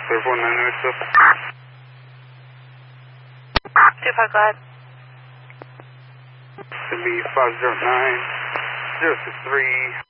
349 still. 25, go ahead. It's going to be 509 063.